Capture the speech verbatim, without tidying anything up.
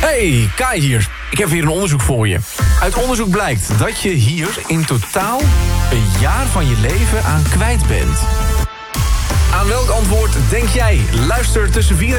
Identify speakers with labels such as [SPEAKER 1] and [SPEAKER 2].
[SPEAKER 1] Hey, Kai hier. Ik heb weer een onderzoek voor je. Uit onderzoek blijkt dat je hier in totaal een jaar van je leven aan kwijt bent. Aan welk antwoord denk jij? Luister tussen vier